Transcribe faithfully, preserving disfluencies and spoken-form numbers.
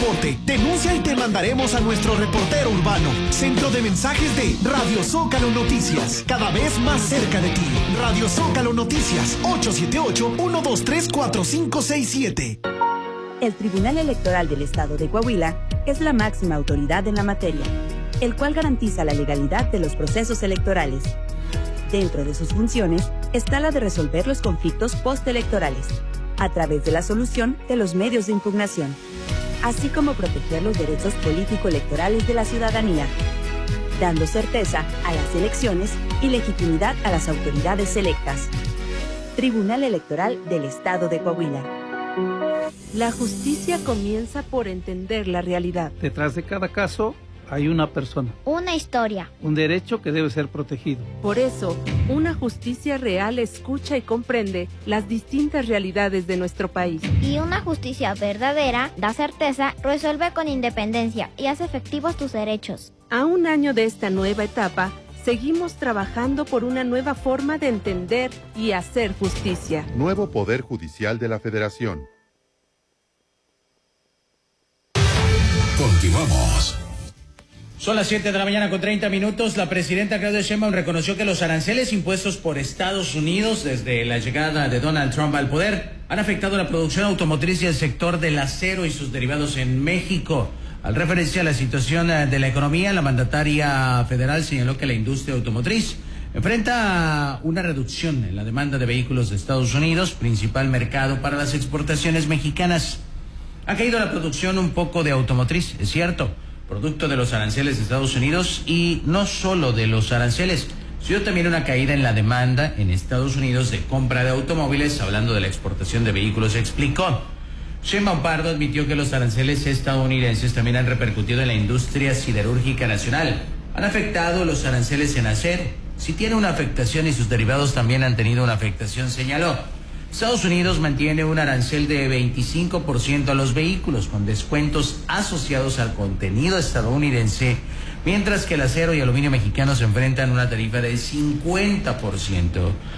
deporte. Denuncia y te mandaremos a nuestro reportero urbano. Centro de mensajes de Radio Zócalo Noticias. Cada vez más cerca de ti. Radio Zócalo Noticias. ocho siete ocho, uno dos tres, cuatro cinco seis siete. El Tribunal Electoral del Estado de Coahuila es la máxima autoridad en la materia, el cual garantiza la legalidad de los procesos electorales. Dentro de sus funciones está la de resolver los conflictos postelectorales, a través de la solución de los medios de impugnación, así como proteger los derechos político-electorales de la ciudadanía, dando certeza a las elecciones y legitimidad a las autoridades electas. Tribunal Electoral del Estado de Coahuila. La justicia comienza por entender la realidad. Detrás de cada caso hay una persona. Una historia. Un derecho que debe ser protegido. Por eso, una justicia real escucha y comprende las distintas realidades de nuestro país. Y una justicia verdadera da certeza, resuelve con independencia y hace efectivos tus derechos. A un año de esta nueva etapa, seguimos trabajando por una nueva forma de entender y hacer justicia. Nuevo Poder Judicial de la Federación. Continuamos. Son las siete de la mañana con treinta minutos. La presidenta Claudia Sheinbaum reconoció que los aranceles impuestos por Estados Unidos desde la llegada de Donald Trump al poder han afectado la producción automotriz y el sector del acero y sus derivados en México. Al referirse a la situación de la economía, la mandataria federal señaló que la industria automotriz enfrenta una reducción en la demanda de vehículos de Estados Unidos, principal mercado para las exportaciones mexicanas. Ha caído la producción un poco de automotriz, es cierto, producto de los aranceles de Estados Unidos, y no solo de los aranceles, sino también una caída en la demanda en Estados Unidos de compra de automóviles. Hablando de la exportación de vehículos, explicó. Sheinbaum Pardo admitió que los aranceles estadounidenses también han repercutido en la industria siderúrgica nacional. Han afectado los aranceles en acero. Si tiene una afectación y sus derivados también han tenido una afectación, señaló. Estados Unidos mantiene un arancel de veinticinco por ciento a los vehículos con descuentos asociados al contenido estadounidense, mientras que el acero y aluminio mexicano se enfrentan a una tarifa de cincuenta por ciento.